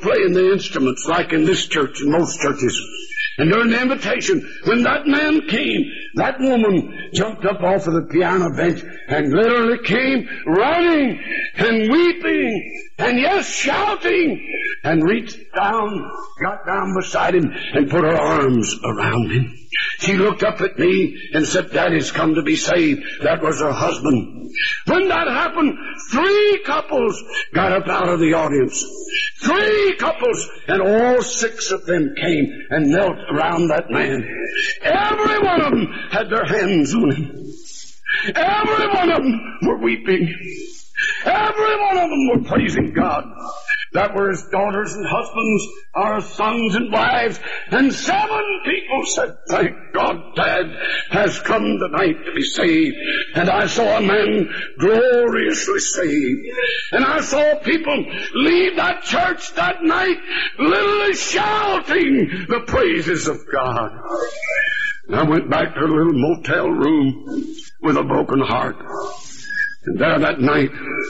playing the instruments like in this church and most churches. And during the invitation, when that man came, that woman jumped up off of the piano bench and literally came running and weeping and yes, shouting, and reached down, got down beside him and put her arms around him. She looked up at me and said, Daddy's come to be saved. That was her husband. When that happened, 3 couples got up out of the audience. 3 couples, and all 6 of them came and knelt around that man. Every one of them had their hands on him. Every one of them were weeping. Every one of them were praising God. That were his daughters and husbands, our sons and wives, and 7 people said, thank God Dad has come tonight to be saved. And I saw a man gloriously saved. And I saw people leave that church that night literally shouting the praises of God. And I went back to a little motel room with a broken heart. And there that night,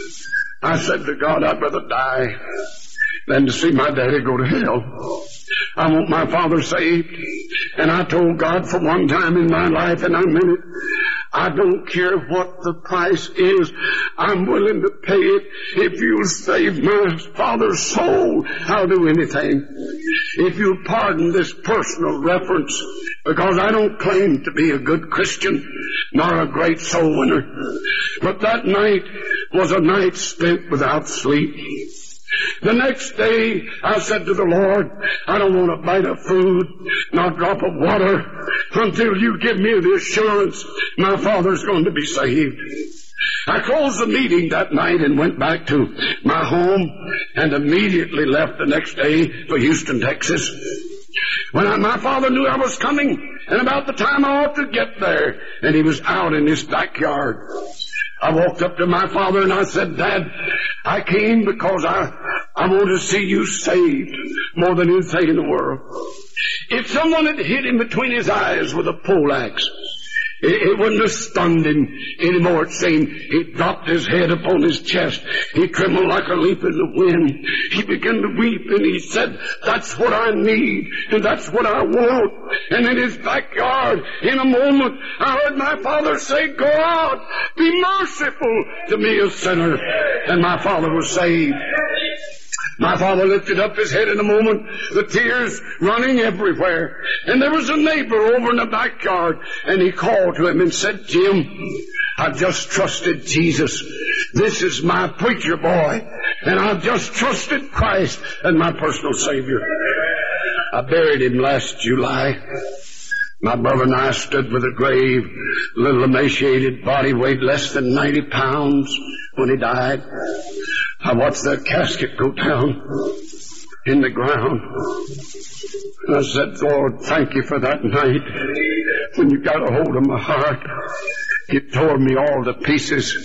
I said to God, I'd rather die than to see my daddy go to hell. I want my father saved. And I told God for one time in my life, and I meant it, I don't care what the price is. I'm willing to pay it. If you'll save my father's soul, I'll do anything. If you'll pardon this personal reference, because I don't claim to be a good Christian, nor a great soul winner. But that night was a night spent without sleep. The next day, I said to the Lord, I don't want a bite of food, nor a drop of water, until you give me the assurance my father's going to be saved. I closed the meeting that night and went back to my home and immediately left the next day for Houston, Texas. When my father knew I was coming, and about the time I ought to get there, and he was out in his backyard, I walked up to my father and I said, Dad, I came because I want to see you saved more than anything in the world. If someone had hit him between his eyes with a poleaxe, it wouldn't have stunned him anymore. It seemed he dropped his head upon his chest. He trembled like a leaf in the wind. He began to weep and he said, that's what I need and that's what I want. And in his backyard, in a moment, I heard my father say, God, be merciful to me, a sinner. And my father was saved. My father lifted up his head in a moment, the tears running everywhere. And there was a neighbor over in the backyard, and he called to him and said, Jim, I've just trusted Jesus. This is my preacher boy, and I've just trusted Christ as my personal Savior. I buried him last July. My brother and I stood with a grave, little emaciated body, weighed less than 90 pounds when he died. I watched that casket go down in the ground. And I said, Lord, thank you for that night when you got a hold of my heart. You tore me all to pieces.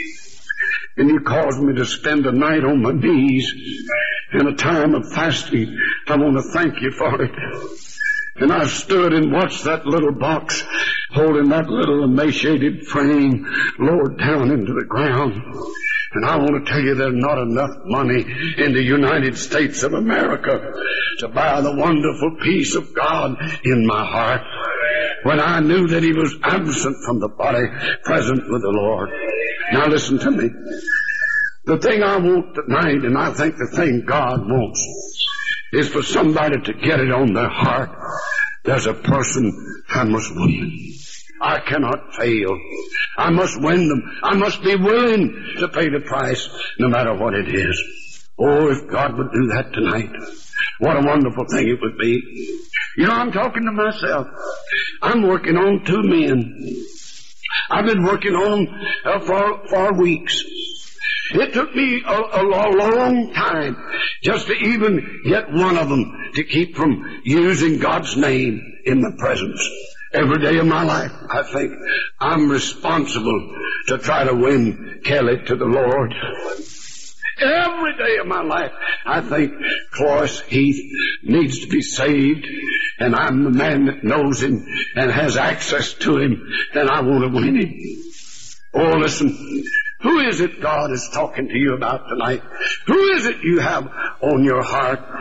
And you caused me to spend a night on my knees in a time of fasting. I want to thank you for it. And I stood and watched that little box holding that little emaciated frame lowered down into the ground. And I want to tell you there's not enough money in the United States of America to buy the wonderful peace of God in my heart when I knew that he was absent from the body, present with the Lord. Now listen to me. The thing I want tonight, and I think the thing God wants, is for somebody to get it on their heart. There's a person I must win. I cannot fail. I must win them. I must be willing to pay the price, no matter what it is. Oh, if God would do that tonight, what a wonderful thing it would be. You know, I'm talking to myself. I'm working on 2 men. I've been working on them for weeks. It took me a long time just to even get one of them to keep from using God's name in my presence. Every day of my life, I think I'm responsible to try to win Kelly to the Lord. Every day of my life, I think Cloris Heath needs to be saved, and I'm the man that knows him and has access to him, and I want to win him. Oh, listen. Who is it God is talking to you about tonight? Who is it you have on your heart?